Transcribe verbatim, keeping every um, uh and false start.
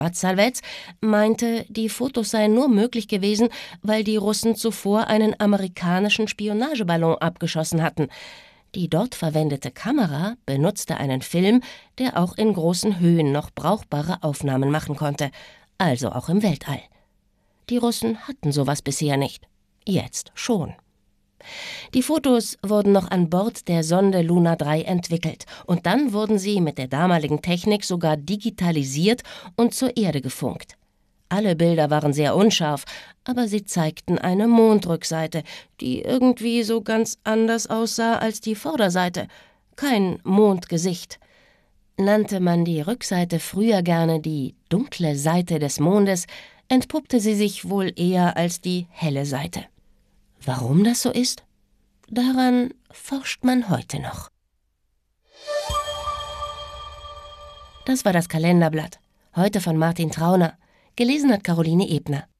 Salwetz meinte, die Fotos seien nur möglich gewesen, weil die Russen zuvor einen amerikanischen Spionageballon abgeschossen hatten. Die dort verwendete Kamera benutzte einen Film, der auch in großen Höhen noch brauchbare Aufnahmen machen konnte, also auch im Weltall. Die Russen hatten sowas bisher nicht. Jetzt schon. Die Fotos wurden noch an Bord der Sonde Luna drei entwickelt und dann wurden sie mit der damaligen Technik sogar digitalisiert und zur Erde gefunkt. Alle Bilder waren sehr unscharf, aber sie zeigten eine Mondrückseite, die irgendwie so ganz anders aussah als die Vorderseite. Kein Mondgesicht. Nannte man die Rückseite früher gerne die dunkle Seite des Mondes, entpuppte sie sich wohl eher als die helle Seite. Warum das so ist? Daran forscht man heute noch. Das war das Kalenderblatt. Heute von Martin Trauner. Gelesen hat Caroline Ebner.